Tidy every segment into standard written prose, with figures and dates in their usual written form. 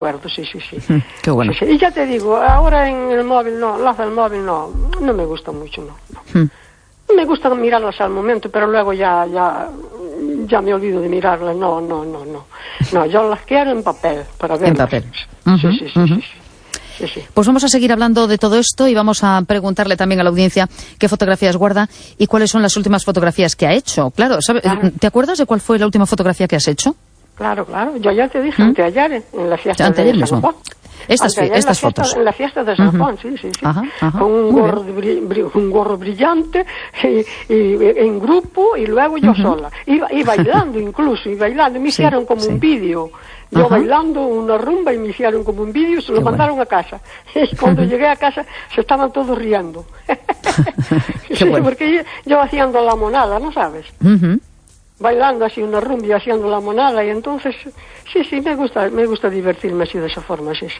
Sí. Qué bueno. Sí. Y ya te digo, ahora en el móvil no me gusta mucho, no. Me gusta mirarlas al momento, pero luego ya me olvido de mirarlas, no, yo las quiero en papel, para verlas. En papel. Sí. Pues vamos a seguir hablando de todo esto y vamos a preguntarle también a la audiencia qué fotografías guarda y cuáles son las últimas fotografías que ha hecho. Claro. ¿Te acuerdas de cuál fue la última fotografía que has hecho? Claro. Yo ya te dije anteayer en la fiesta de San Juan. Estas fotos. En la fiesta de San Juan, sí. Ajá. Con un gorro brillante, y en grupo, y luego yo sola. Y bailando incluso, me hicieron como un vídeo. Yo bailando una rumba y me hicieron como un vídeo y se lo mandaron a casa. Y cuando llegué a casa se estaban todos riendo. Porque yo haciendo la monada, ¿no sabes? Bailando así una rumba y haciendo la monada, y entonces me gusta divertirme así de esa forma, sí.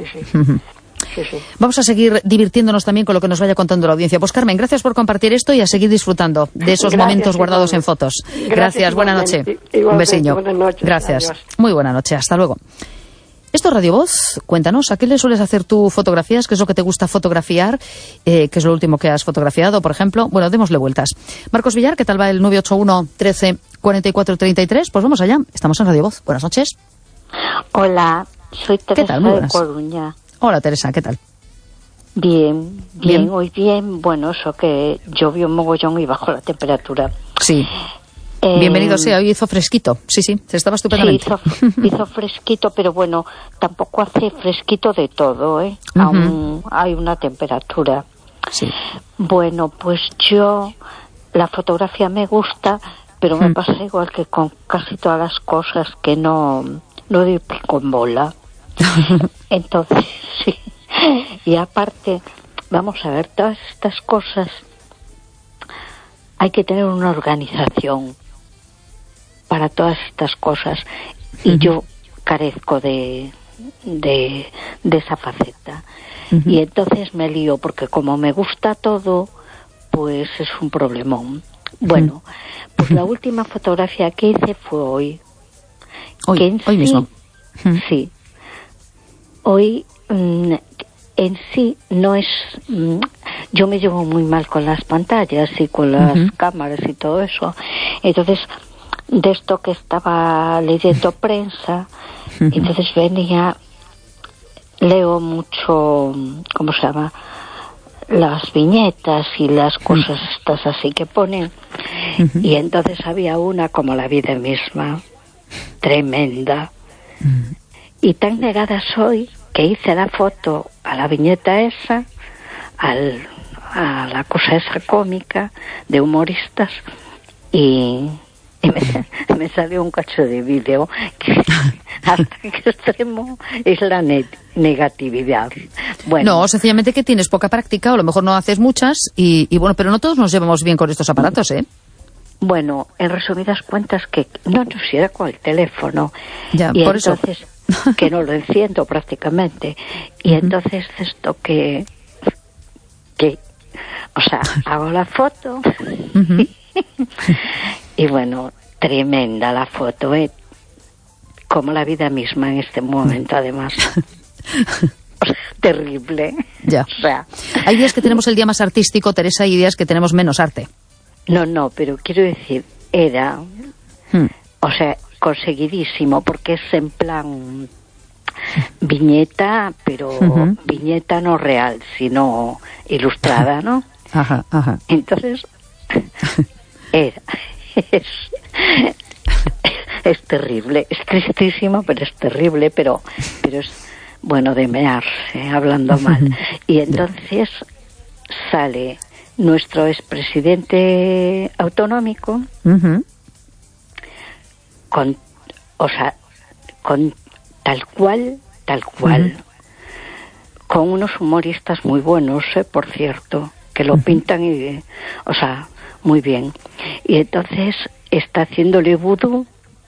Vamos a seguir divirtiéndonos también con lo que nos vaya contando la audiencia. Pues Carmen, gracias por compartir esto y a seguir disfrutando de esos momentos guardados en fotos. Gracias, buena noche. Un besiño. Gracias. Adiós. Muy buena noche, hasta luego. Esto es Radio Voz. Cuéntanos, ¿a qué le sueles hacer tú fotografías? ¿Qué es lo que te gusta fotografiar? ¿Qué es lo último que has fotografiado, por ejemplo? Bueno, démosle vueltas. Marcos Villar, ¿qué tal va el 981 13 44 33? Pues vamos allá. Estamos en Radio Voz. Buenas noches. Hola, soy Teresa de Coruña. Hola, Teresa, ¿qué tal? Bien, muy bien. Bueno, eso que llovió un mogollón y bajó la temperatura. Sí. Bienvenido sea, hoy hizo fresquito. Sí, se estaba estupendamente. Sí, hizo fresquito, pero bueno, tampoco hace fresquito de todo, ¿eh? Aún hay una temperatura. Sí. Bueno, pues la fotografía me gusta, pero me pasa igual que con casi todas las cosas, que no doy pico en bola. Entonces, sí. Y aparte, vamos a ver, todas estas cosas hay que tener una organización para todas estas cosas, y yo carezco de esa faceta. Y entonces me lío, porque como me gusta todo, pues es un problemón. Bueno, pues la última fotografía que hice fue hoy. Hoy mismo. Sí. Hoy en sí no es... yo me llevo muy mal con las pantallas y con las cámaras y todo eso. Entonces, de esto que estaba leyendo prensa, entonces leo mucho, ¿cómo se llama?, las viñetas y las cosas estas así que ponen, y entonces había una como la vida misma, tremenda, y tan negada soy que hice la foto a la viñeta esa, a la cosa esa cómica de humoristas, y me salió un cacho de vídeo que hasta qué extremo es la negatividad. Bueno, no, sencillamente que tienes poca práctica, o a lo mejor no haces muchas, y bueno, pero no todos nos llevamos bien con estos aparatos, ¿eh? Bueno, en resumidas cuentas, que no si era con el teléfono, ya, y por entonces eso. Que no lo enciendo prácticamente, y entonces esto que o sea, hago la foto y bueno, tremenda la foto, como la vida misma en este momento, además. O sea, terrible. Ya. O sea, hay días que tenemos el día más artístico, Teresa, y días que tenemos menos arte. No, pero quiero decir, era, o sea, conseguidísimo, porque es en plan viñeta, pero viñeta no real, sino ilustrada, ¿no? Ajá. Entonces, es terrible, es tristísimo, pero es terrible, pero es bueno de mearse, hablando mal. Y entonces sale nuestro expresidente autonómico con tal cual, con unos humoristas muy buenos, por cierto, que lo pintan y, o sea, muy bien. Y entonces está haciéndole vudú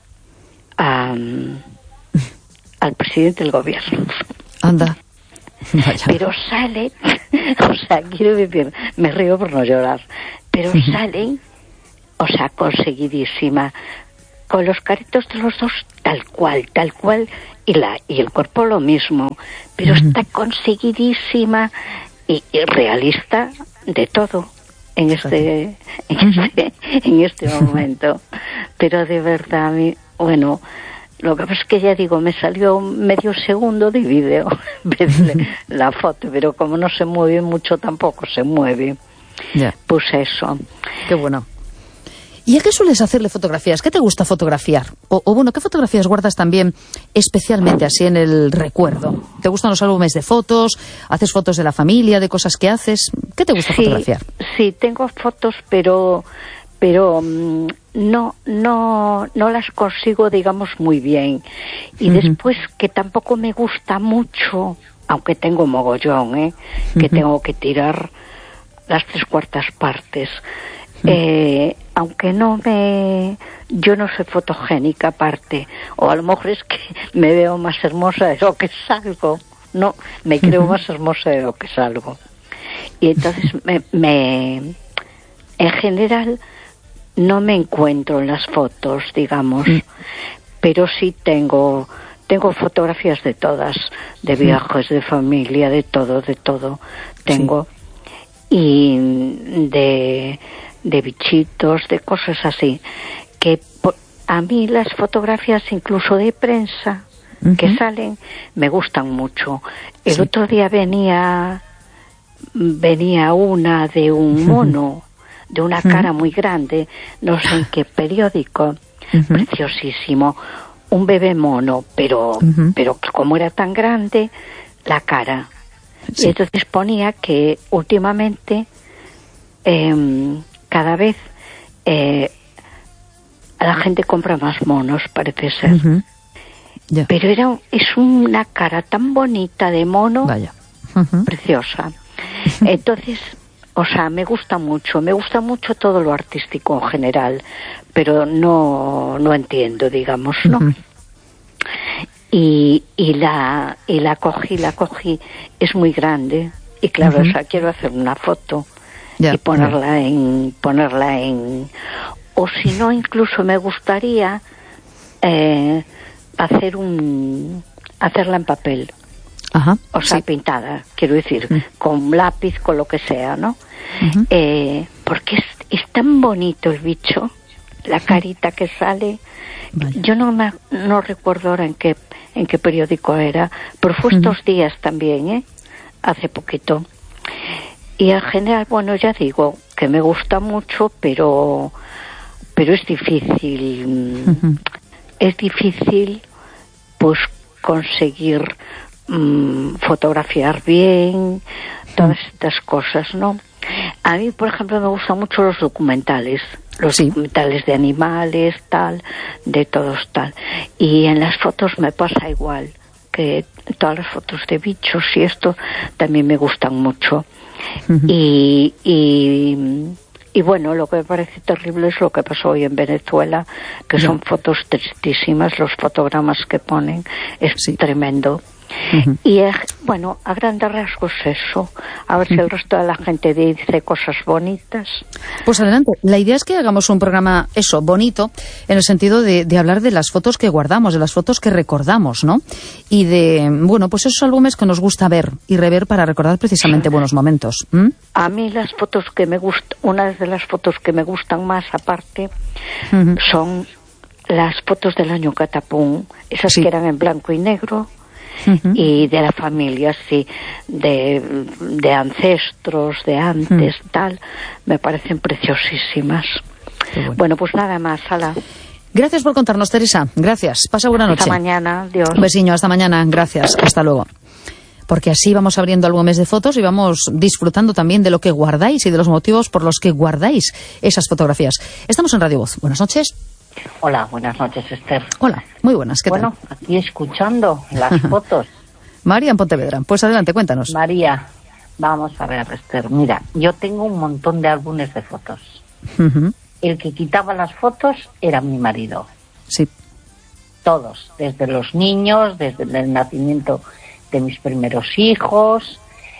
al presidente del gobierno. Anda. Vaya. Pero sale, o sea, quiero decir, me río por no llorar, pero sale, o sea, conseguidísima, con los caritos de los dos tal cual, y el cuerpo lo mismo, pero está conseguidísima y realista de todo en este momento. Pero de verdad, bueno, lo que pasa es que ya digo, me salió medio segundo de vídeo la foto, pero como no se mueve mucho tampoco se mueve. Yeah. Pues eso. Qué bueno. ¿Y a qué sueles hacerle fotografías? ¿Qué te gusta fotografiar? O bueno, ¿qué fotografías guardas también especialmente así en el recuerdo? ¿Te gustan los álbumes de fotos? ¿Haces fotos de la familia, de cosas que haces? ¿Qué te gusta fotografiar? Sí, tengo fotos, pero no las consigo, digamos, muy bien. Y después que tampoco me gusta mucho, aunque tengo mogollón, que tengo que tirar las 3/4 partes. Aunque yo no soy fotogénica aparte, o a lo mejor es que me veo más hermosa de lo que salgo, no, me creo más hermosa de lo que salgo. Y entonces en general no me encuentro en las fotos, digamos, pero sí tengo fotografías de todas, de viajes, de familia, de todo tengo, y de bichitos, de cosas así, que a mí las fotografías incluso de prensa que salen me gustan mucho. El otro día venía una de un mono, de una cara muy grande, no sé en qué periódico, preciosísimo, un bebé mono, pero como era tan grande la cara, y entonces ponía que últimamente cada vez la gente compra más monos, parece ser. Yeah. Pero es una cara tan bonita de mono, preciosa. Entonces, o sea, me gusta mucho todo lo artístico en general, pero no entiendo, digamos, ¿no? Y la cogí, es muy grande, y claro, o sea, quiero hacer una foto. Y ponerla en o si no, incluso me gustaría hacerla en papel, o sea, pintada, quiero decir, con lápiz, con lo que sea, ¿no? Porque es tan bonito el bicho, la carita que sale. Yo no recuerdo ahora en qué periódico era, pero fue estos días también, hace poquito. Y en general, bueno, ya digo que me gusta mucho, pero es difícil. Es difícil, pues, conseguir fotografiar bien, todas estas cosas, ¿no? A mí, por ejemplo, me gustan mucho los documentales. Documentales de animales, tal, de todos, tal. Y en las fotos me pasa igual, que todas las fotos de bichos y esto también me gustan mucho. Y bueno, lo que me parece terrible es lo que pasó hoy en Venezuela, que son fotos tristísimas, los fotogramas que ponen, es tremendo. Y bueno, a grandes rasgos eso, a ver si el resto de la gente dice cosas bonitas. Pues adelante, la idea es que hagamos un programa, eso, bonito, en el sentido de hablar de las fotos que guardamos, de las fotos que recordamos, ¿no? Y de, bueno, pues esos álbumes que nos gusta ver y rever para recordar precisamente buenos momentos. A mí las fotos que me gustan, una de las fotos que me gustan más aparte, son las fotos del año Catapún, esas que eran en blanco y negro. Y de la familia, sí, de ancestros, de antes, tal, me parecen preciosísimas. Bueno, pues nada más, hala. Gracias por contarnos, Teresa. Gracias. Pasa buena noche. Hasta mañana. Adiós. Un besiño, hasta mañana. Gracias. Hasta luego. Porque así vamos abriendo álbumes de fotos y vamos disfrutando también de lo que guardáis y de los motivos por los que guardáis esas fotografías. Estamos en Radio Voz. Buenas noches. Hola, buenas noches, Esther. Hola, muy buenas, ¿qué tal? Bueno, aquí escuchando las fotos. María en Pontevedra, pues adelante, cuéntanos. María, vamos a ver, Esther, mira, yo tengo un montón de álbumes de fotos. El que quitaba las fotos era mi marido. Sí. Todos, desde los niños, desde el nacimiento de mis primeros hijos,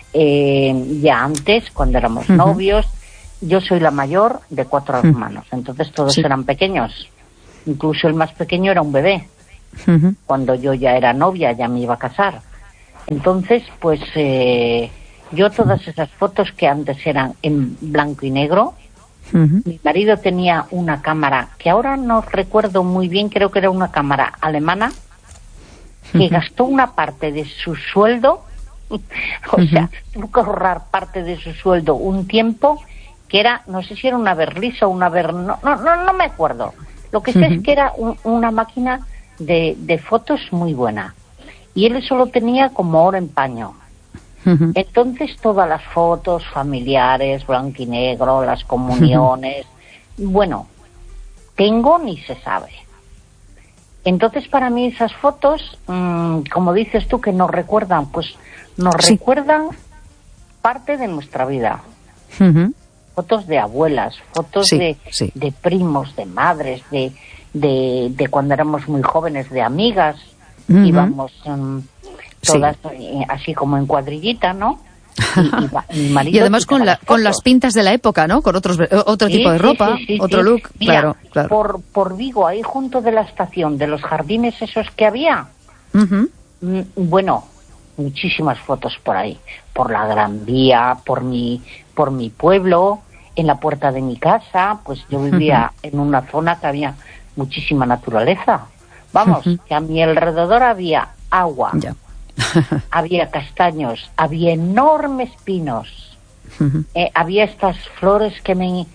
ya antes, cuando éramos novios. Yo soy la mayor de 4 hermanos, entonces todos eran pequeños. incluso el más pequeño era un bebé, cuando yo ya era novia, ya me iba a casar. Entonces, pues yo todas esas fotos que antes eran en blanco y negro, mi marido tenía una cámara, que ahora no recuerdo muy bien, creo que era una cámara alemana, que gastó una parte de su sueldo, o sea, tuvo que ahorrar parte de su sueldo un tiempo, que era, no sé si era una Berlis o una no me acuerdo. Lo que sé es que era una máquina de fotos muy buena. Y él eso lo tenía como oro en paño. Entonces todas las fotos familiares, blanco y negro, las comuniones, bueno, tengo ni se sabe. Entonces para mí esas fotos, como dices tú, que nos recuerdan, pues nos recuerdan parte de nuestra vida. Fotos de abuelas, fotos de primos, de madres, de cuando éramos muy jóvenes, de amigas, íbamos todas así como en cuadrillita, ¿no? Y además con las pintas de la época, ¿no? Con otro tipo de ropa, otro look. Mira, claro. Por Vigo, ahí junto de la estación, de los jardines esos que había, bueno, muchísimas fotos por ahí, por la Gran Vía, por mi pueblo, en la puerta de mi casa, pues yo vivía en una zona que había muchísima naturaleza. Vamos, que a mi alrededor había agua, había castaños, había enormes pinos, había estas flores que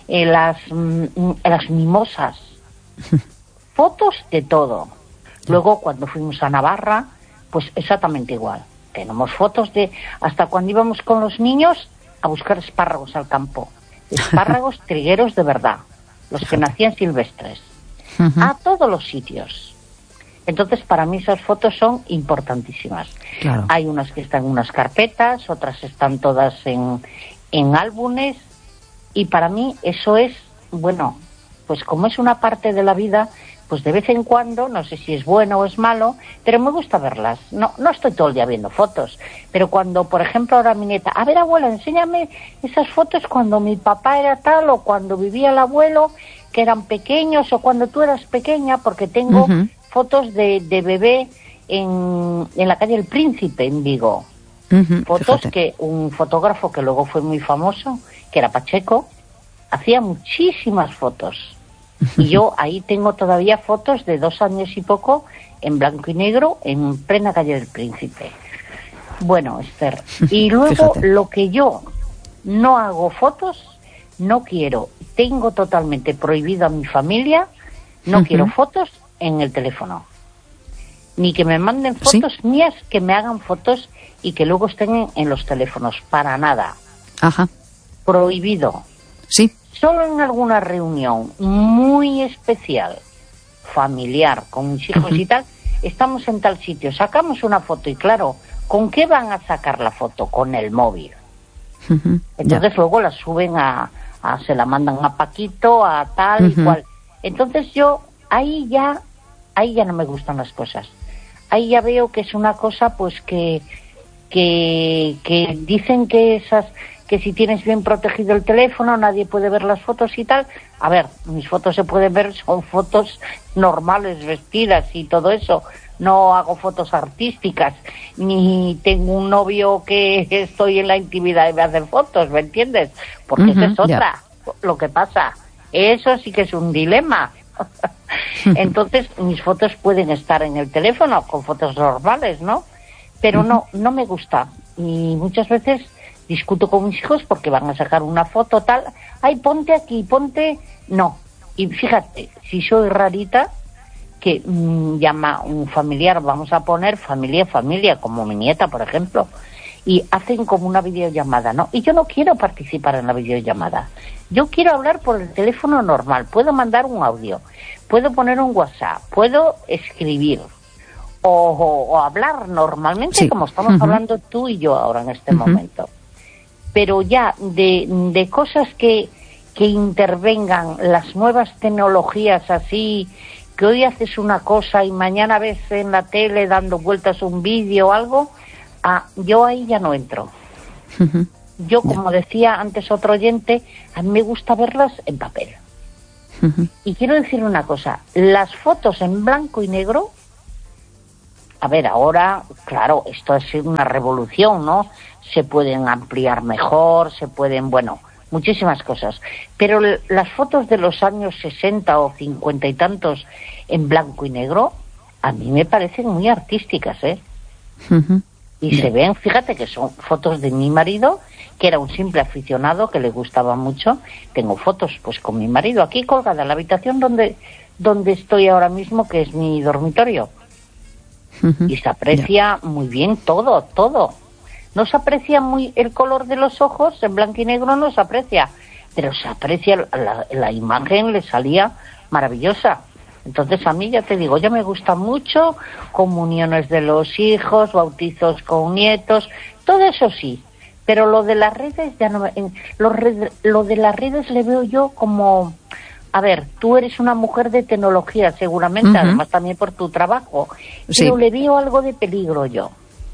las mimosas, fotos de todo. Luego cuando fuimos a Navarra, pues exactamente igual. Tenemos fotos de hasta cuando íbamos con los niños a buscar espárragos al campo. Espárragos trigueros de verdad, los que nacían silvestres, a todos los sitios. Entonces para mí esas fotos son importantísimas. Claro. Hay unas que están en unas carpetas, otras están todas en álbumes, y para mí eso es, bueno, pues como es una parte de la vida, pues de vez en cuando, no sé si es bueno o es malo, pero me gusta verlas. No estoy todo el día viendo fotos, pero cuando, por ejemplo, ahora mi nieta, a ver, abuela, enséñame esas fotos cuando mi papá era tal, o cuando vivía el abuelo, que eran pequeños, o cuando tú eras pequeña, porque tengo fotos de bebé en la calle El Príncipe, en Vigo. Fotos que un fotógrafo que luego fue muy famoso, que era Pacheco, hacía muchísimas fotos. Y yo ahí tengo todavía fotos de 2 años y poco, en blanco y negro, en plena calle del Príncipe. Bueno, Esther, y luego lo que yo no hago fotos, no quiero, tengo totalmente prohibido a mi familia, no quiero fotos en el teléfono. Ni que me manden fotos mías, que me hagan fotos y que luego estén en los teléfonos, para nada. Prohibido. Solo en alguna reunión muy especial, familiar, con mis hijos y tal, estamos en tal sitio, sacamos una foto y claro, ¿con qué van a sacar la foto? Con el móvil. Entonces luego la suben se la mandan a Paquito, a tal y cual. Entonces yo, ahí ya no me gustan las cosas. Ahí ya veo que es una cosa pues que dicen que si tienes bien protegido el teléfono nadie puede ver las fotos y tal. A ver, mis fotos se pueden ver, son fotos normales, vestidas y todo eso. No hago fotos artísticas, ni tengo un novio que estoy en la intimidad y me hace fotos, ¿me entiendes? Porque esa es otra, lo que pasa. Eso sí que es un dilema. Entonces mis fotos pueden estar en el teléfono con fotos normales, ¿no? Pero no me gusta. Y muchas veces discuto con mis hijos porque van a sacar una foto tal, ay, ponte aquí, ponte... No. Y fíjate, si soy rarita, que llama un familiar, vamos a poner familia, como mi nieta, por ejemplo, y hacen como una videollamada, ¿no? Y yo no quiero participar en la videollamada. Yo quiero hablar por el teléfono normal, puedo mandar un audio, puedo poner un WhatsApp, puedo escribir o hablar normalmente como estamos hablando tú y yo ahora en este momento. Pero ya de cosas que intervengan las nuevas tecnologías así, que hoy haces una cosa y mañana ves en la tele dando vueltas un vídeo o algo, yo ahí ya no entro. Yo, como decía antes otro oyente, a mí me gusta verlas en papel. Y quiero decir una cosa, las fotos en blanco y negro, a ver, ahora, claro, esto ha sido una revolución, ¿no? Se pueden ampliar mejor, se pueden, bueno, muchísimas cosas. Pero las fotos de los años 60 o 50 y tantos en blanco y negro, a mí me parecen muy artísticas, ¿eh? Y se ven, fíjate que son fotos de mi marido, que era un simple aficionado que le gustaba mucho. Tengo fotos pues con mi marido aquí colgada en la habitación donde estoy ahora mismo, que es mi dormitorio. Y se aprecia muy bien todo. No se aprecia muy el color de los ojos, en blanco y negro no se aprecia, pero se aprecia la imagen, le salía maravillosa. Entonces a mí, ya te digo, ya me gusta mucho comuniones de los hijos, bautizos con nietos, todo eso sí, pero lo de las redes ya no lo de las redes le veo yo como, a ver, tú eres una mujer de tecnología seguramente, además también por tu trabajo, pero le veo algo de peligro yo.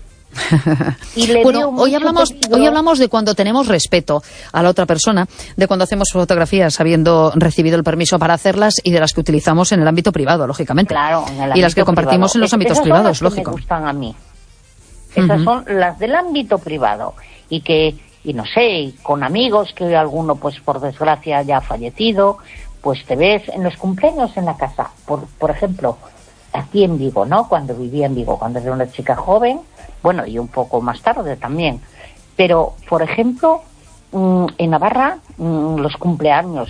Bueno, hoy hablamos de cuando tenemos respeto a la otra persona, de cuando hacemos fotografías habiendo recibido el permiso para hacerlas, y de las que utilizamos en el ámbito privado, lógicamente. Claro, en el ámbito y las que compartimos privado. En los ámbitos Esas privados, son las lógico. Que me gustan a mí. Esas son las del ámbito privado y no sé, con amigos que alguno pues por desgracia haya fallecido, pues te ves en los cumpleaños en la casa, por ejemplo, aquí en Vigo, ¿no? Cuando vivía en Vigo, cuando era una chica joven, bueno, y un poco más tarde también. Pero, por ejemplo, en Navarra, los cumpleaños,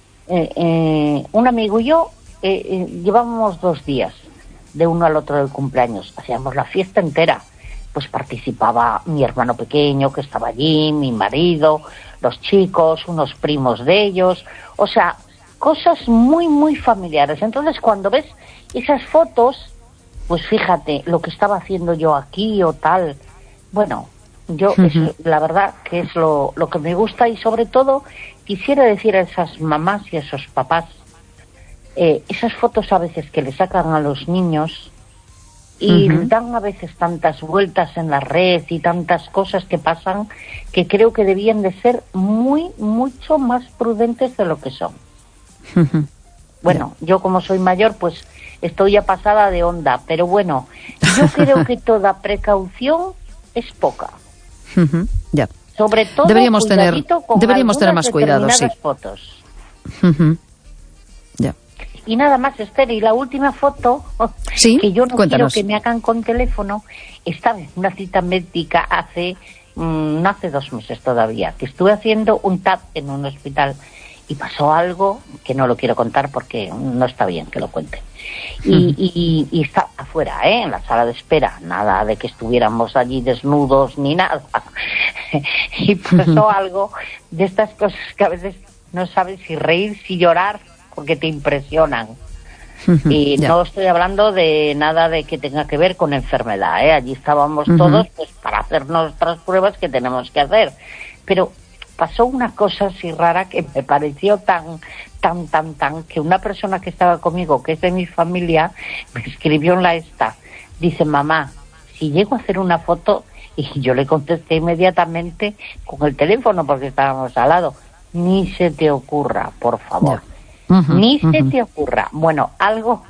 un amigo y yo llevábamos 2 días de uno al otro del cumpleaños. Hacíamos la fiesta entera. Pues participaba mi hermano pequeño, que estaba allí, mi marido, los chicos, unos primos de ellos. O sea, cosas muy, muy familiares. Entonces, cuando ves esas fotos, pues fíjate lo que estaba haciendo yo aquí o tal. Bueno, yo la verdad que es lo que me gusta, y sobre todo quisiera decir a esas mamás y a esos papás, esas fotos a veces que le sacan a los niños y dan a veces tantas vueltas en la red y tantas cosas que pasan, que creo que debían de ser mucho más prudentes de lo que son. Bueno, yo como soy mayor, pues estoy ya pasada de onda, pero bueno, yo creo que toda precaución es poca. Ya. Sobre todo deberíamos tener más cuidado, sí. Fotos. Ya. Y nada más, Esther, y la última foto, ¿sí? Que yo no Cuéntanos. quiero que me hagan con teléfono, estaba en una cita médica no hace 2 meses todavía, que estuve haciendo un TAP en un hospital y pasó algo que no lo quiero contar porque no está bien que lo cuente. Y está afuera, en la sala de espera, nada de que estuviéramos allí desnudos ni nada. Y pasó algo de estas cosas que a veces no sabes si reír, si llorar, porque te impresionan. Y no estoy hablando de nada de que tenga que ver con enfermedad, Allí estábamos todos pues para hacer nuestras pruebas que tenemos que hacer. Pero pasó una cosa así rara que me pareció tan, que una persona que estaba conmigo, que es de mi familia, me escribió en la esta. Dice, mamá, si llego a hacer una foto, y yo le contesté inmediatamente con el teléfono porque estábamos al lado, ni se te ocurra, por favor. Ni se te ocurra. Bueno, algo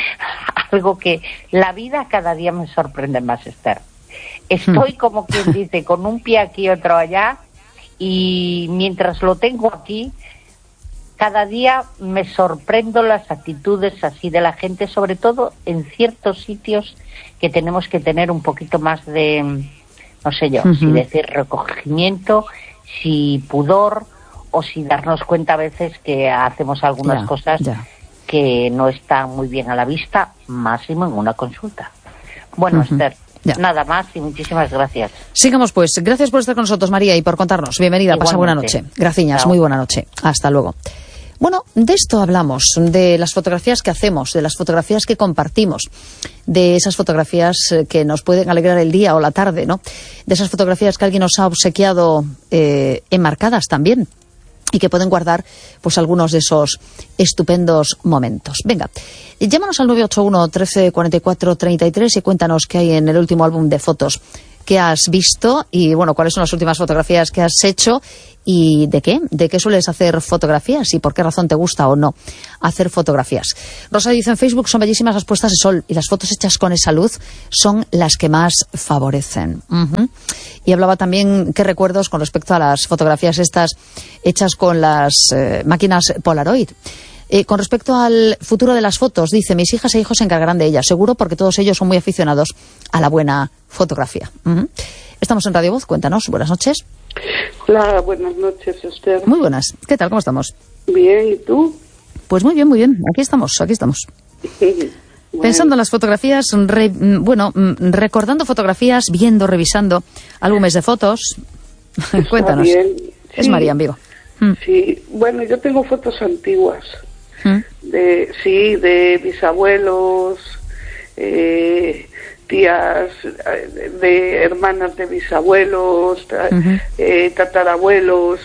que la vida cada día me sorprende más, Esther. Estoy como quien dice, con un pie aquí y otro allá, y mientras lo tengo aquí, cada día me sorprendo las actitudes así de la gente, sobre todo en ciertos sitios que tenemos que tener un poquito más de, no sé yo, si decir recogimiento, si pudor, o si darnos cuenta a veces que hacemos algunas cosas que no están muy bien a la vista, máximo en una consulta. Bueno, Esther, nada más y muchísimas gracias. Sigamos pues. Gracias por estar con nosotros, María, y por contarnos. Bienvenida, igualmente. Pasa buena noche. Graciñas, muy buena noche. Hasta luego. Bueno, de esto hablamos, de las fotografías que hacemos, de las fotografías que compartimos, de esas fotografías que nos pueden alegrar el día o la tarde, ¿no? De esas fotografías que alguien nos ha obsequiado enmarcadas también, y que pueden guardar pues algunos de esos estupendos momentos. Venga, llámanos al 981 13 44 33 y cuéntanos qué hay en el último álbum de fotos qué has visto y, bueno, cuáles son las últimas fotografías que has hecho y de qué sueles hacer fotografías y por qué razón te gusta o no hacer fotografías. Rosa dice en Facebook, son bellísimas las puestas de sol y las fotos hechas con esa luz son las que más favorecen. Y hablaba también qué recuerdos con respecto a las fotografías estas hechas con las máquinas Polaroid. Con respecto al futuro de las fotos, dice, mis hijas e hijos se encargarán de ellas, seguro, porque todos ellos son muy aficionados a la buena fotografía. Estamos en Radio Voz, cuéntanos, buenas noches. Hola, buenas noches, Esther. Muy buenas, ¿qué tal? ¿Cómo estamos? Bien, ¿y tú? Pues muy bien, aquí estamos. Bueno. Pensando en las fotografías, recordando fotografías, viendo, revisando álbumes de fotos. Cuéntanos. Bien. Sí. Es María en Vigo. Sí, bueno, yo tengo fotos antiguas. De bisabuelos, tías, de hermanas de bisabuelos, tatarabuelos,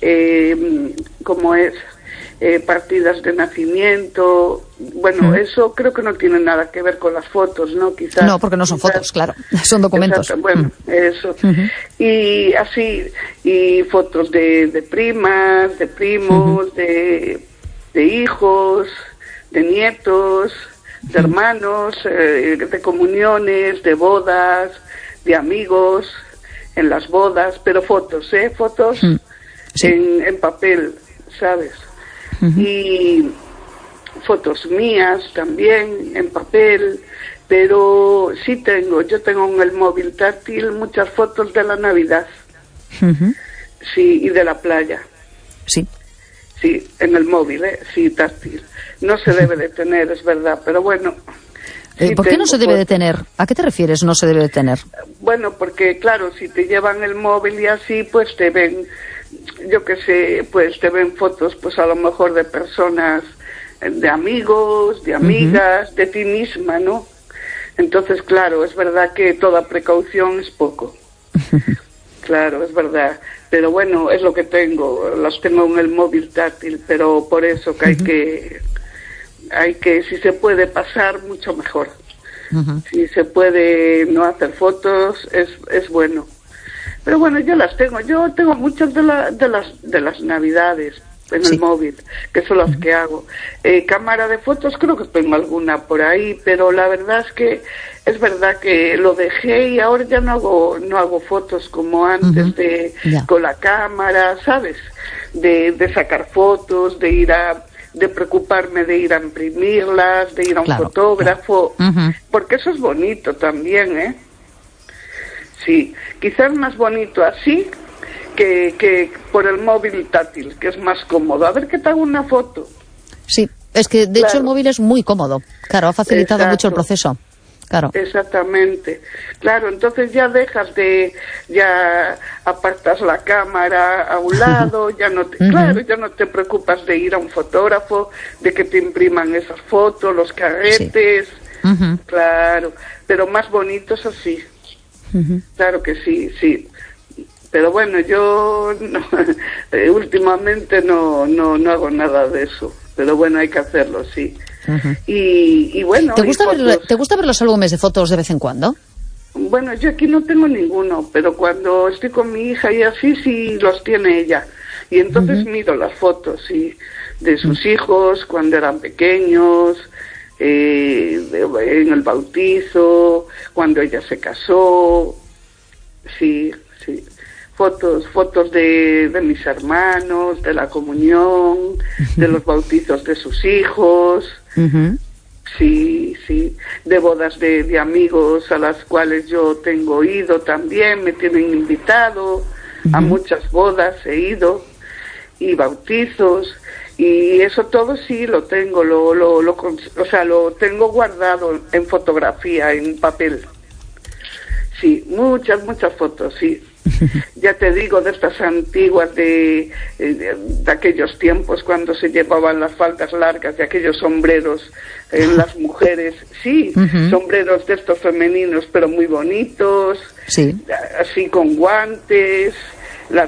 partidas de nacimiento. Bueno, eso creo que no tiene nada que ver con las fotos, ¿no? Quizás. No, porque no son fotos, claro, son documentos. Exacto, bueno, eso. Y así, y fotos de primas, de primos, de hijos, de nietos, de hermanos, de comuniones, de bodas, de amigos, en las bodas, pero fotos, fotos en papel, ¿sabes? Y fotos mías también en papel, pero yo tengo en el móvil táctil muchas fotos de la Navidad, y de la playa. Sí, en el móvil, táctil. No se debe de tener, es verdad, pero bueno. ¿Por qué no se debe de tener? ¿A qué te refieres, no se debe de tener? Bueno, porque claro, si te llevan el móvil y así, pues te ven, yo qué sé, pues te ven fotos, pues a lo mejor de personas, de amigos, de amigas, de ti misma, ¿no? Entonces, claro, es verdad que toda precaución es poco. Claro, es verdad. Pero bueno, es lo que tengo. Las tengo en el móvil táctil, pero por eso que hay que, si se puede pasar, mucho mejor. Si se puede no hacer fotos, es bueno. Pero bueno, yo las tengo. Yo tengo muchas de las Navidades en el móvil, que son las que hago. Cámara de fotos, creo que tengo alguna por ahí, pero la verdad es verdad que lo dejé y ahora ya no hago fotos como antes con la cámara, ¿sabes? De sacar fotos, de preocuparme de ir a imprimirlas, de ir a un fotógrafo, porque eso es bonito también, Sí, quizás más bonito así que por el móvil táctil, que es más cómodo. A ver qué te hago una foto. Sí, es que de hecho el móvil es muy cómodo. Claro, ha facilitado mucho el proceso. Claro. Exactamente. Claro, entonces ya ya apartas la cámara a un lado, ya no te preocupas de ir a un fotógrafo, de que te impriman esas fotos, los carretes. Claro, pero más bonitos así. Claro que sí. Pero bueno, yo últimamente no hago nada de eso. Pero bueno, hay que hacerlo, sí. Y bueno... ¿Te gusta ver los álbumes de fotos de vez en cuando? Bueno, yo aquí no tengo ninguno, pero cuando estoy con mi hija y así, sí los tiene ella. Y entonces miro las fotos, sí, de sus hijos cuando eran pequeños, en el bautizo, cuando ella se casó, sí. Fotos de mis hermanos, de la comunión, de los bautizos de sus hijos, sí, de bodas de amigos a las cuales yo tengo ido también, me tienen invitado a muchas bodas, he ido, y bautizos, y eso todo sí lo tengo, lo tengo guardado en fotografía, en papel. Sí, muchas fotos, sí. Ya te digo, de estas antiguas de aquellos tiempos cuando se llevaban las faldas largas, de aquellos sombreros en las mujeres, sombreros de estos femeninos, pero muy bonitos, así con guantes, las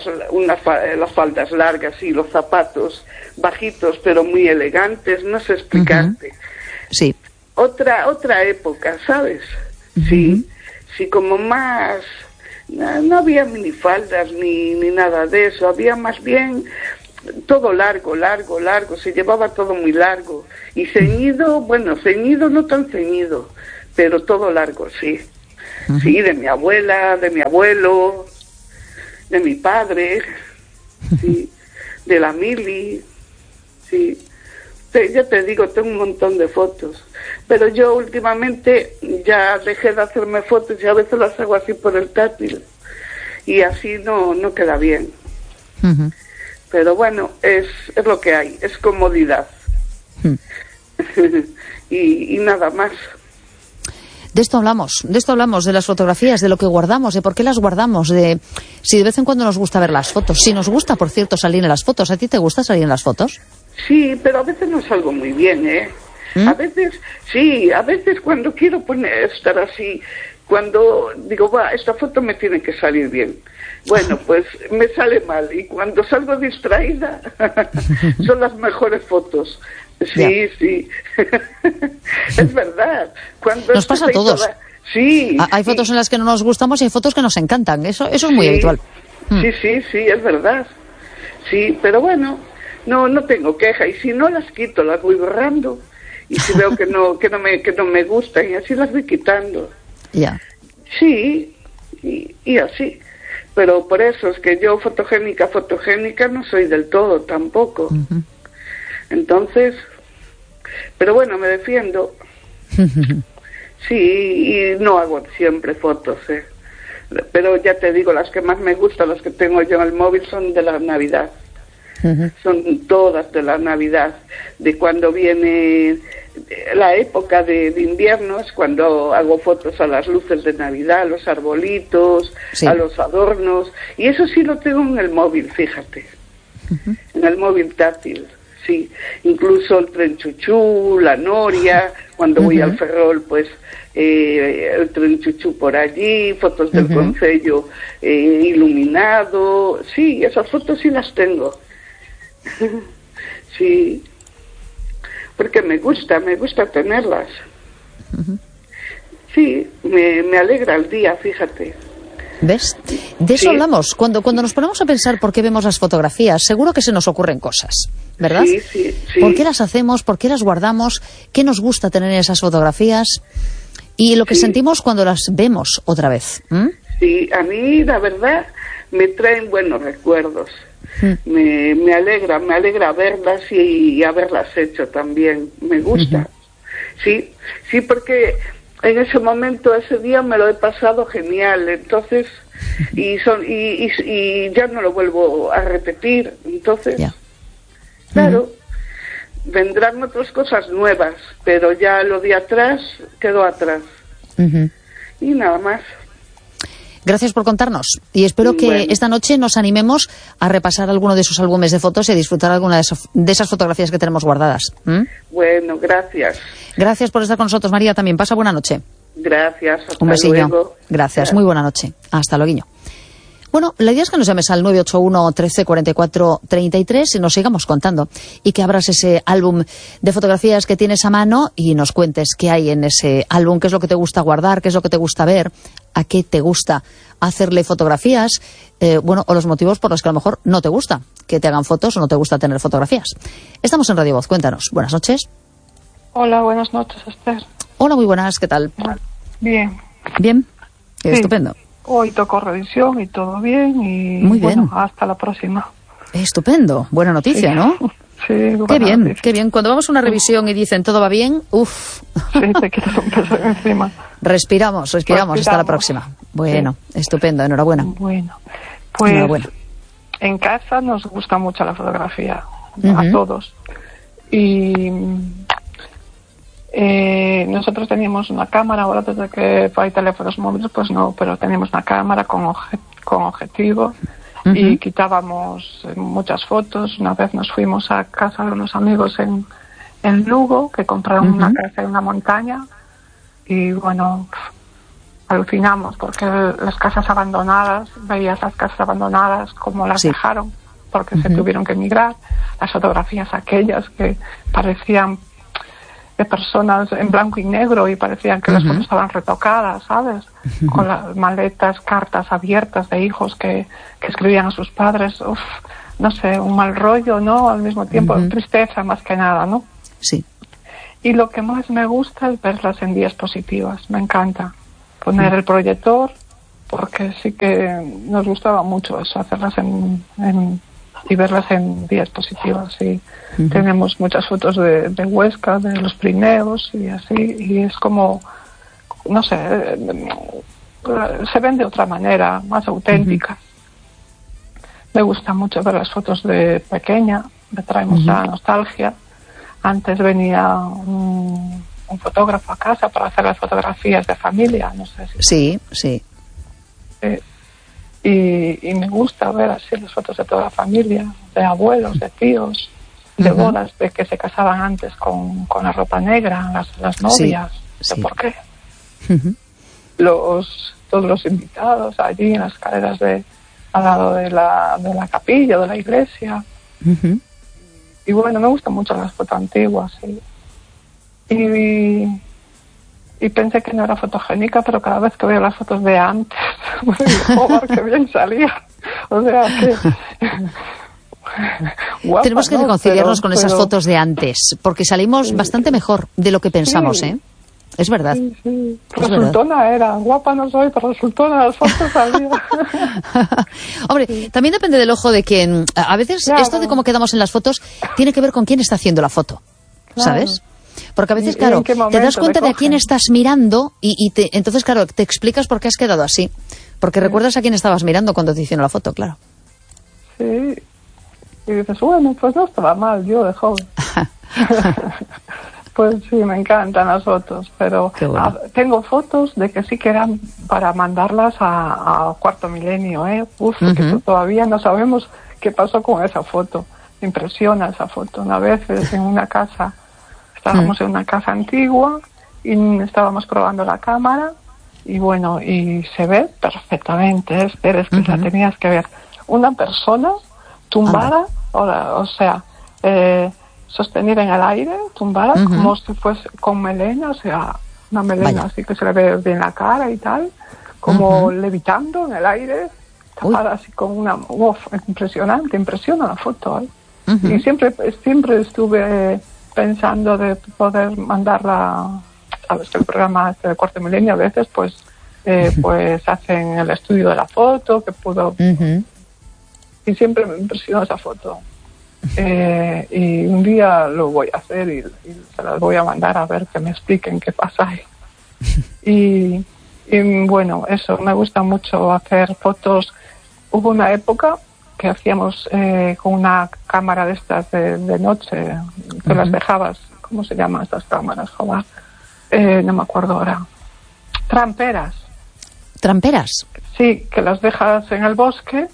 faldas largas y los zapatos bajitos, pero muy elegantes, no sé explicarte. Sí. Otra época, ¿sabes? sí, como más, no había minifaldas ni nada de eso, había más bien todo largo, se llevaba todo muy largo, y ceñido, bueno, ceñido no tan ceñido, pero todo largo, sí. Sí, de mi abuela, de mi abuelo, de mi padre, sí, de la mili, sí. Ya te digo, tengo un montón de fotos, pero yo últimamente ya dejé de hacerme fotos y a veces las hago así por el táctil, y así no queda bien. Pero bueno, es lo que hay, es comodidad. y nada más. De esto hablamos, de las fotografías, de lo que guardamos, de por qué las guardamos, de si de vez en cuando nos gusta ver las fotos. Si nos gusta, por cierto, salir en las fotos. ¿A ti te gusta salir en las fotos? Sí, pero a veces no salgo muy bien, ¿eh? A veces, sí, a veces cuando quiero estar así, cuando digo, esta foto me tiene que salir bien. Bueno, pues me sale mal, y cuando salgo distraída son las mejores fotos. Sí, sí. Es verdad. Cuando nos pasa a todos. Sí. Hay fotos en las que no nos gustamos y hay fotos que nos encantan. Eso es muy habitual. Sí, es verdad. Sí, pero bueno, no tengo queja. Y si no las quito, las voy borrando. Y si veo que no me gustan, y así las voy quitando. Ya. Sí, y así. Pero por eso es que yo fotogénica no soy del todo tampoco. Entonces, pero bueno, me defiendo. Sí, y no hago siempre fotos, pero ya te digo, las que más me gustan, las que tengo yo en el móvil, son de la Navidad. Son todas de la Navidad, de cuando viene la época de invierno, es cuando hago fotos a las luces de Navidad, a los arbolitos, a los adornos, y eso sí lo tengo en el móvil, fíjate, en el móvil táctil. Sí, incluso el tren chuchú, la noria, cuando voy al Ferrol, pues el tren chuchú por allí, fotos del concello iluminado, sí, esas fotos sí las tengo. Sí, porque me gusta tenerlas. Sí, me alegra el día, fíjate. ¿Ves? De eso hablamos. Cuando nos ponemos a pensar por qué vemos las fotografías, seguro que se nos ocurren cosas, ¿verdad? Sí. ¿Por qué las hacemos? ¿Por qué las guardamos? ¿Qué nos gusta tener en esas fotografías? Y lo que sentimos cuando las vemos otra vez. Sí, a mí la verdad me traen buenos recuerdos. Me alegra verlas y haberlas hecho también. Me gusta. Sí, porque en ese momento, ese día me lo he pasado genial, entonces, y ya no lo vuelvo a repetir, entonces, claro, vendrán otras cosas nuevas, pero ya lo de atrás quedó atrás. Y nada más. Gracias por contarnos, y espero que esta noche nos animemos a repasar alguno de esos álbumes de fotos y a disfrutar alguna de esas fotografías que tenemos guardadas. Bueno, gracias. Gracias por estar con nosotros, María, también. Pasa buena noche. Gracias, hasta un besillo. Luego. Gracias, muy buena noche. Hasta luego. Bueno, la idea es que nos llames al 981 13 44 33 y nos sigamos contando, y que abras ese álbum de fotografías que tienes a mano y nos cuentes qué hay en ese álbum, qué es lo que te gusta guardar, qué es lo que te gusta ver, a qué te gusta hacerle fotografías, o los motivos por los que a lo mejor no te gusta que te hagan fotos o no te gusta tener fotografías. Estamos en Radio Voz, cuéntanos. Buenas noches. Hola, buenas noches, Esther. Hola, muy buenas, ¿qué tal? Bien. ¿Bien? Sí. Estupendo. Hoy tocó revisión y todo bien, y muy bien. Hasta la próxima. Estupendo, buena noticia, ¿no? Sí, qué bien, noticia. Qué bien. Cuando vamos a una revisión y dicen todo va bien, uff. Sí, te quitas un peso encima. Respiramos, hasta la próxima. Bueno, estupendo, enhorabuena. Bueno, pues enhorabuena. En casa nos gusta mucho la fotografía, a todos. Y nosotros teníamos una cámara, ahora desde que hay teléfonos móviles pues no, pero teníamos una cámara con objetivo y quitábamos muchas fotos. Una vez nos fuimos a casa de unos amigos en Lugo, que compraron una casa en una montaña, y bueno, alucinamos porque las casas abandonadas, veías las casas abandonadas como las dejaron, porque se tuvieron que emigrar, las fotografías aquellas que parecían personas en blanco y negro y parecían que las fotos estaban retocadas, ¿sabes? Con las maletas, cartas abiertas de hijos que escribían a sus padres. Uf, no sé, un mal rollo, ¿no? Al mismo tiempo, tristeza más que nada, ¿no? Sí. Y lo que más me gusta es verlas en diapositivas. Me encanta poner el proyector, porque sí que nos gustaba mucho eso, hacerlas y verlas en diapositivas. Sí. Tenemos muchas fotos de Huesca, de los Pirineos y así, y es como, no sé, se ven de otra manera, más auténtica. Me gusta mucho ver las fotos de pequeña, me trae mucha nostalgia. Antes venía un fotógrafo a casa para hacer las fotografías de familia, no sé si... Sí. Y me gusta ver así las fotos de toda la familia, de abuelos, de tíos, de bodas, de que se casaban antes con la ropa negra, las novias, no sé por qué. Todos los invitados allí en las escaleras al lado de la capilla, de la iglesia. Y bueno, me gustan mucho las fotos antiguas. Y pensé que no era fotogénica, pero cada vez que veo las fotos de antes, me digo, joder, qué bien salía. O sea que... guapa, tenemos que reconciliarnos con esas fotos de antes, porque salimos bastante mejor de lo que pensamos, ¿eh? Es verdad. Sí. Resultona era, guapa no soy, pero resultona las fotos salía. Hombre, también depende del ojo de quien... A veces esto de cómo quedamos en las fotos tiene que ver con quién está haciendo la foto, ¿sabes? Porque a veces, claro, te das cuenta de a quién estás mirando y entonces, claro, te explicas por qué has quedado así. Porque recuerdas a quién estabas mirando cuando te hicieron la foto, claro. Sí. Y dices, bueno, pues no estaba mal yo de joven. Pues sí, me encantan las fotos, pero tengo fotos de que sí que eran para mandarlas a Cuarto Milenio, ¿eh? Que todavía no sabemos qué pasó con esa foto. Me impresiona esa foto. Una vez en una casa... Estábamos en una casa antigua y estábamos probando la cámara y bueno, y se ve perfectamente, es que la tenías que ver. Una persona tumbada, o sea, sostenida en el aire, tumbada, como si fuese con melena, o sea, una melena así que se le ve bien la cara y tal, como levitando en el aire, tapada así con una... impresionante, impresiona la foto, ¿eh? Y siempre estuve... pensando de poder mandarla, sabes que el programa de Cuarto Milenio a veces pues hacen el estudio de la foto que pudo y siempre me impresionó esa foto y un día lo voy a hacer y se las voy a mandar a ver que me expliquen qué pasa ahí. y bueno, eso, me gusta mucho hacer fotos. Hubo una época que hacíamos con una cámara de estas de noche, que las dejabas, ¿cómo se llaman estas cámaras, joder? No me acuerdo ahora. Tramperas. ¿Tramperas? Sí, que las dejas en el bosque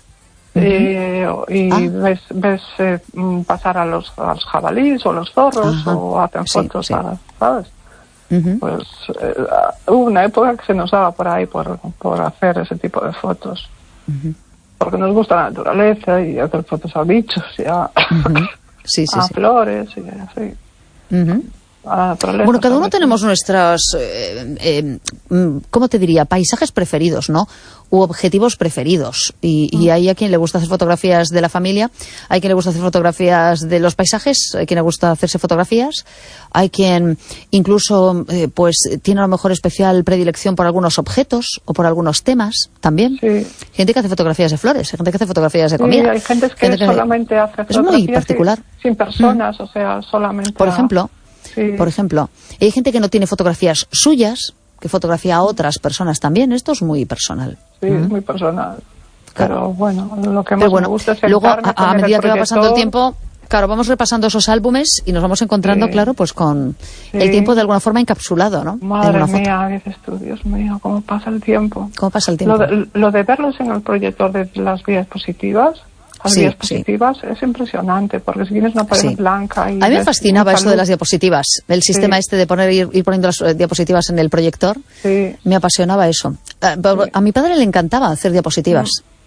y ves pasar a los jabalíes o los zorros o hacen fotos, ¿sabes? Pues hubo una época que se nos daba por ahí por hacer ese tipo de fotos. Porque nos gusta la naturaleza y hacer fotos a bichos y a flores y así. Bueno, cada uno tenemos nuestros, ¿cómo te diría? Paisajes preferidos, ¿no? U objetivos preferidos. Y hay a quien le gusta hacer fotografías de la familia, hay quien le gusta hacer fotografías de los paisajes, hay quien le gusta hacerse fotografías, hay quien incluso pues tiene a lo mejor especial predilección por algunos objetos o por algunos temas también. Sí. Gente que hace fotografías de flores, gente que hace fotografías de comida. Sí, hay gente que solamente hace fotografías muy particular. Sin personas, o sea, solamente... Por ejemplo, hay gente que no tiene fotografías suyas, que fotografía a otras personas también. Esto es muy personal. Sí, es muy personal. Pero bueno, lo que más me gusta es luego, a medida que va pasando el tiempo, claro, vamos repasando esos álbumes y nos vamos encontrando, claro, pues con el tiempo de alguna forma encapsulado, ¿no? Madre mía, dices tú, Dios mío, ¿cómo pasa el tiempo? ¿Cómo pasa el tiempo? Lo de verlos en el proyector de las diapositivas... Las diapositivas es impresionante, porque si tienes una pared blanca... Y a mí me fascinaba eso de las diapositivas, el sistema este de ir poniendo las diapositivas en el proyector, me apasionaba eso. A mi padre le encantaba hacer diapositivas.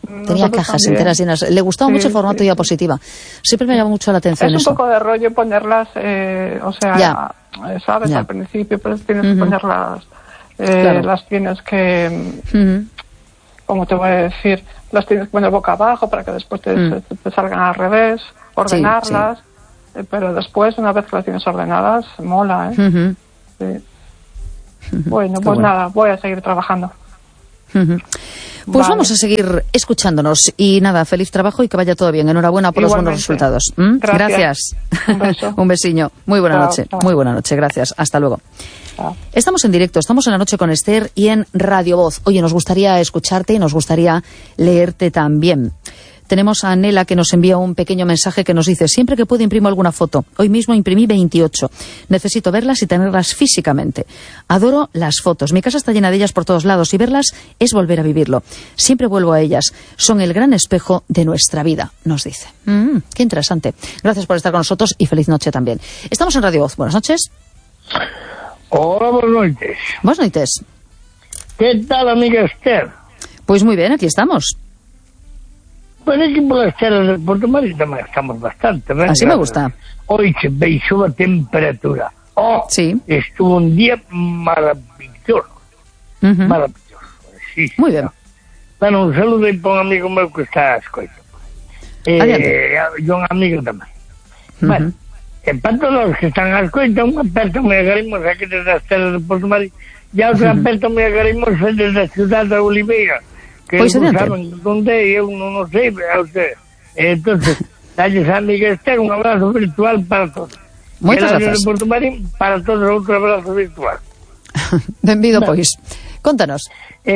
Tenía cajas enteras llenas. Le gustaba mucho el formato diapositiva. Siempre me llamó mucho la atención eso. Es un poco de rollo ponerlas, ¿sabes? Al principio, pero tienes que ponerlas, las tienes que, ¿cómo te voy a decir? Las tienes que poner boca abajo para que después te salgan al revés, ordenarlas, pero después, una vez que las tienes ordenadas, mola, ¿eh? Bueno, pues nada, voy a seguir trabajando. Pues vamos a seguir escuchándonos y nada, feliz trabajo y que vaya todo bien. Enhorabuena por los buenos resultados. Gracias. Un beso. Un besiño. Muy buena noche. Muy buena noche. Gracias. Hasta luego. Estamos en directo, estamos en La Noche con Esther y en Radio Voz. Oye, nos gustaría escucharte y nos gustaría leerte también. Tenemos a Nela que nos envía un pequeño mensaje que nos dice: siempre que puedo imprimo alguna foto. Hoy mismo imprimí 28. Necesito verlas y tenerlas físicamente. Adoro las fotos. Mi casa está llena de ellas por todos lados y verlas es volver a vivirlo. Siempre vuelvo a ellas. Son el gran espejo de nuestra vida, nos dice. Qué interesante. Gracias por estar con nosotros y feliz noche también. Estamos en Radio Voz. Buenas noches. Hola, buenas noches. Buenas noches. ¿Qué tal, amiga Esther? Pues muy bien, aquí estamos. Pues aquí por las terras de Portomari tamén estamos bastante, ¿verdad? Así me gusta. Hoy se baixou a temperatura. Sí. Estuvo un día maravilloso. Maravilloso. Sí. Muy bien. Bueno, un saludo aí para un amigo meu que está a escoita. E un amigo tamén. Bueno, para todos os que están a escoita, un aperto moi agarrimos aquí desde as terras de Portomari e outro aperto moi agarrimos desde a ciudad de Oliveira. Que pois non saben onde eu non sei, entonces dalles a amiga Esther un abrazo virtual para todos. Moitas gracias. De Porto Marín, para todos outro abrazo virtual. Benvido, pois. Contanos.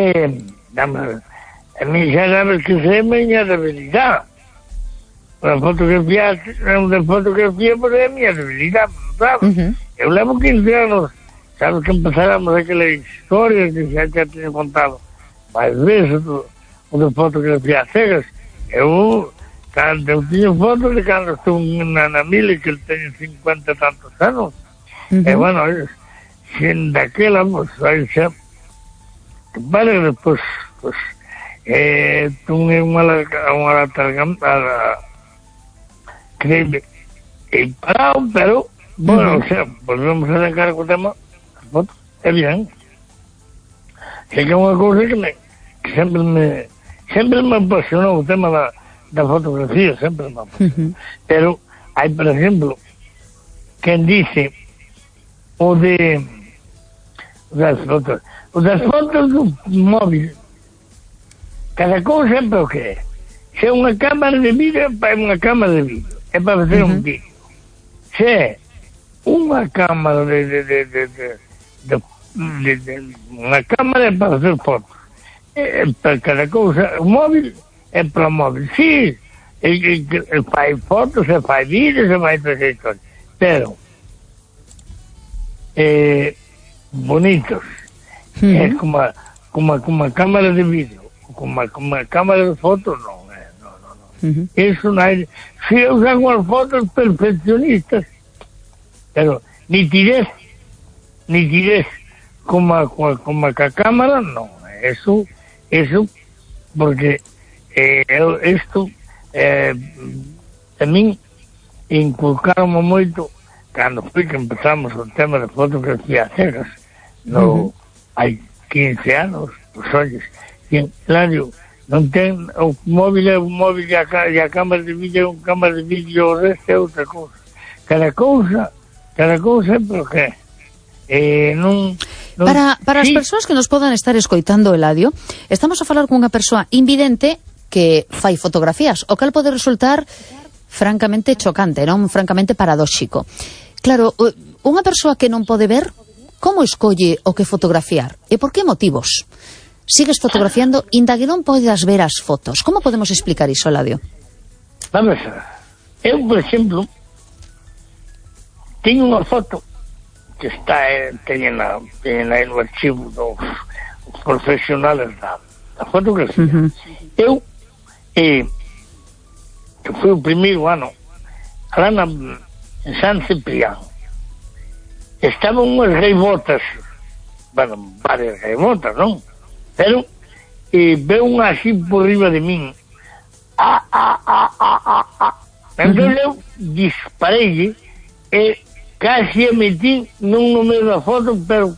A mí xa sabes que sei a miña debilidade. A fotografía, pues é a miña debilidade, sabes? Eu levo 15 anos, sabes que empezáramos aquela historia que xa teño contado mais vezes o de fotografía cegas. Eu tiño fotos de cando estuve na Mili, que teño 50 e tantos anos, e bueno, sin daquela, pues aí xa vale, pues tuve unha creíble e parado, pero bueno, o sea, volvemos a arrancar co tema as fotos, é bien. Que é unha cousa que sempre me apasionou o tema da fotografía, sempre me apasionou. Pero hai, por exemplo, quen dice o das fotos do móvil. Cada cousa sempre o que é. Se é unha cámara de vídeo, é unha cámara de vídeo, é para facer un vídeo. Se é unha cámara unha cámara é para facer fotos, para cada cousa. O móvil é para o móvil, sí, fai fotos, e fai vídeos, e fai todas as historias, pero bonitos, é como a cámara de vídeo, como a cámara de fotos, non. Eso non hai. Si usan as fotos perfeccionistas, pero nitidez como a cámara, non. Eso porque isto a min inculcaron moito cando foi que empezamos o tema de fotografía cegas, hai 15 anos, pues olles, claro, non ten o móvil e a cámara de vídeo é un cámara de vídeo, o resto é outra cousa. Cada cousa porque para as persoas que nos podan estar escoitando, Eladio, estamos a falar con unha persoa invidente que fai fotografías, o cal pode resultar francamente chocante, non francamente paradóxico. Claro, unha persoa que non pode ver, como escolle o que fotografiar? E por que motivos? Sigues fotografiando, inda que non podes ver as fotos. Como podemos explicar iso, Eladio? Vamos a ver. Eu, por exemplo, teño unha foto que está teñen aí no archivo dos profesionales da fotografía. Eu que foi o primeiro ano lá en San Ciprián, estaban unhas gaivotas, bueno, varias gaivotas, non? Pero veo unha así por riba de min. Entón eu disparei e casi a metí non no medio da foto, pero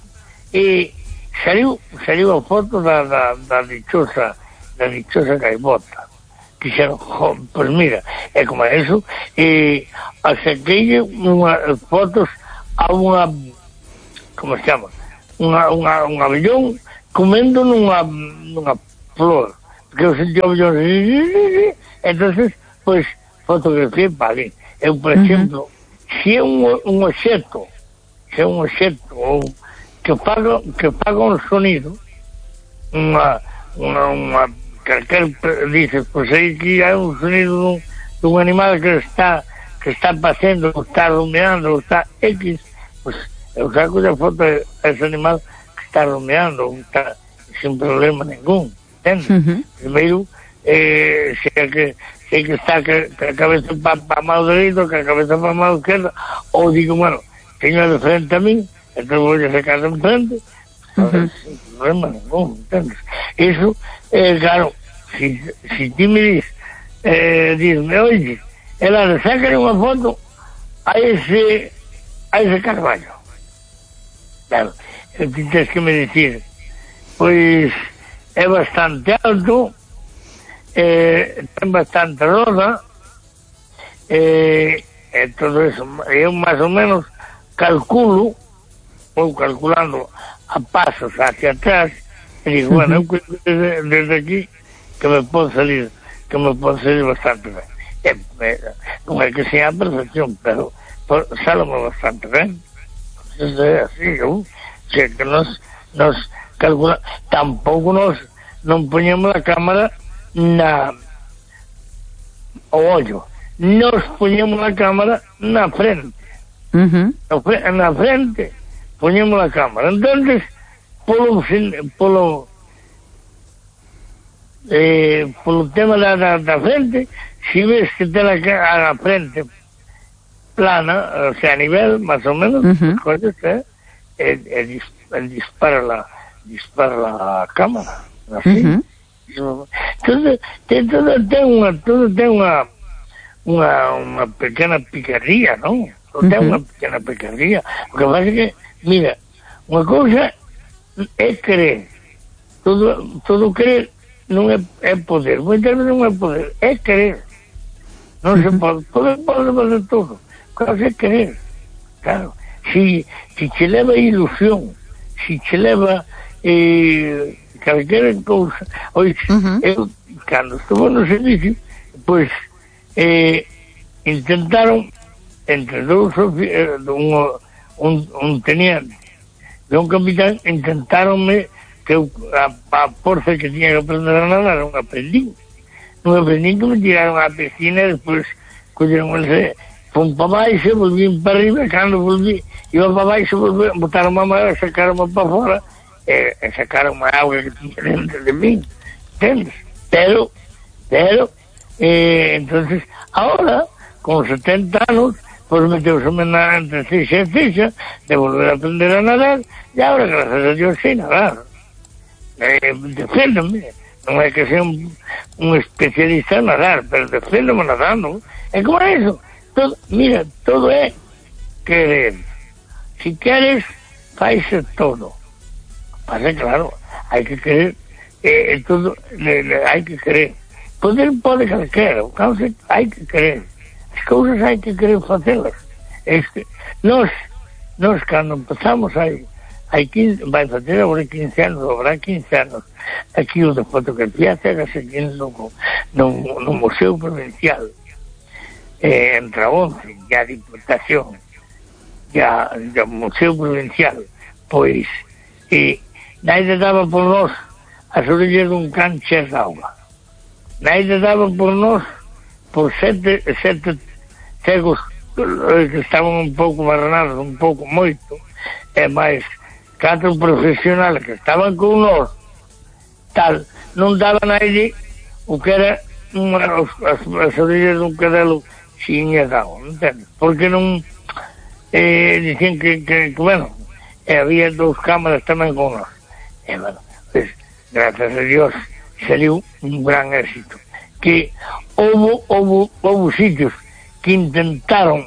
saliu a foto da dichosa gaivota. Quixeron, pois mira, é como eso, saquei unhas fotos a unha, como se chama, un abellón comendo nunha flor, que eu senti o abellón, entonces, pois, fotografía para ali. Eu, por exemplo, se é un obxecto, ou que faga un sonido, calquer dices, pois aí que hai un sonido dun animal que está pasando, ou está rumeando, ou está X, pois eu saco a foto de ese animal que está rumeando, ou está sin problema ningún, entende? Primeiro, sei que está que a cabeza para a mão dereita, que a cabeza para a mão esquerda, ou digo, bueno, teño de frente a mí, entón vou a sacar de frente, sin problema ningún, entendes? Iso, claro, si ti me dizme, oye, ela sácale unha foto a ese carballo. Claro, ti tens que me dicir, pois é bastante alto, ten bastante roda, e todo eso, eu máis ou menos calculo, vou calculando a pasos hacia atrás, e digo, bueno, eu desde aquí que me pode salir bastante ben. Non é que sea a perfección, pero sálome bastante ben. Entonces é así, que nos calculamos, tampouco non poñemos a cámara o ollo, nos poñemos a cámara na frente, na frente poñemos a cámara, entonces polo tema da frente, si ves que ten a frente plana, o sea, a nivel máis ou menos, coñes, dispara la cámara así. Todo ten unha pequena picardía, non? Todo ten unha pequena picardía. O que pasa é que, mira, unha cousa é querer, todo querer non é poder, moitas veces non é poder, é querer. Non se pode fazer todo, cousa é querer, claro. Si che leva ilusión, si che leva calquera cousa, eu cando estuve no servicio, pois intentaron entre dous un teniente e un capitán, intentáronme que a forza que tiña que aprender a nadar non aprendín que me tiraron á piscina e despois colleron ese, fun para baixo, volvín para arriba, cando volví iba para baixo, botaron a mão, sacaron para fora e sacaron a auga que tiña dentro de mí, entendes? Pero entonces ahora con 70 anos pois meteuseme entre cixa e cixa de volver a aprender a nadar e agora gracias a Dios sei nadar, deféndome, non é que sea un especialista en nadar, pero deféndome nadando, é como eso, todo, mira, todo é querer, si queres faise todo, pasa claro, hai que querer, todo, hai que querer, poder pode calquera, hai que querer, as cousas hai que querer facelas. Nós cando empezamos hai 15, vai facer agora 15 anos, habrá 15 anos, aquí o de fotografía chegase aquí no Museo Provincial, en Traonce, ya a Diputación, ya o Museo Provincial, pois, naide daba por nós as orellas dun can cheas de auga. Naide daba por nós por sete cegos que estaban un pouco barrenados, un pouco moito, e máis 4 profesionales que estaban con nós, tal, non daba naide o que era as orellas dun cadelo xiñas de auga, entende? Porque non dicían que bueno, había 2 cámaras tamén con nós, e bueno, pues, gracias a Dios saliu un gran éxito. Que houve sitios que intentaron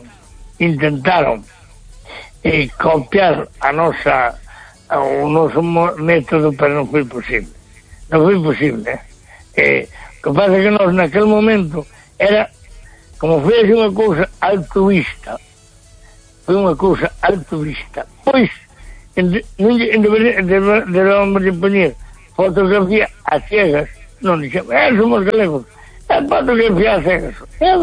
copiar o noso método, pero non foi posible. O que pasa é que nós naquele momento era como foi así unha cousa altruista. Pois debemos de poñer fotografía a ciegas, non dixemos, somos galegos, é fotografía a cegas,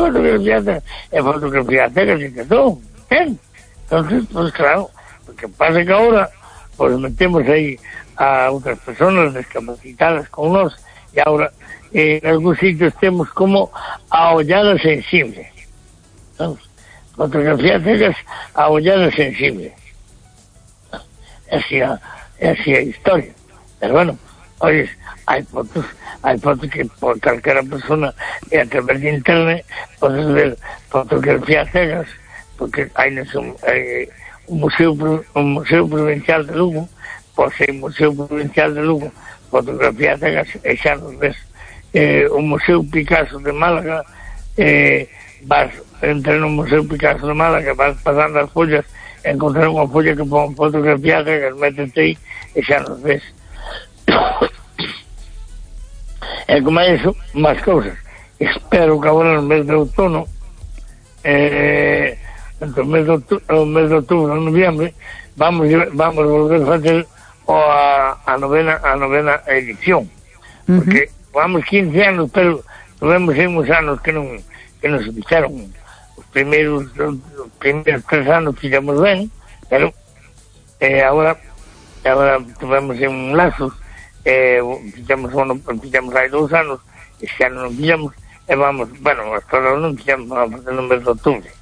e quedou, entonces, pues claro, porque pasa que ahora pues metemos aí a outras personas discapacitadas con nós, e ahora en algúns sitios temos como a ollada sensible, ¿sabes? Fotografía a cegas, a ollada sensible, así a historia, pero bueno, oye, hai fotos que por calquera persona e a través de internet podes ver fotografía a cegas, porque hai un museo provincial de Lugo, posee un museo provincial de Lugo, fotografía a cegas, e xa nos ves. O Museo Picasso de Málaga, vas entrar no Museo Picasso de Málaga, vas pasando as follas, encontrar unha folla que pon fotografía a cegas, métete aí e xa nos ves. E como é iso, máis cousas. Espero que agora no mes de outono, entre o mes de outubro e noviembre, vamos volver a facer a novena edición, porque vamos 15 anos, pero tuvemos uns anos que nos fixeron os primeiros 3 anos fixemos ben, pero agora tuvemos un lazos, fixemos hai 2 anos, e xa non fixemos, e vamos, bueno, hasta agora non fixemos, vamos a facer no mes de outubro.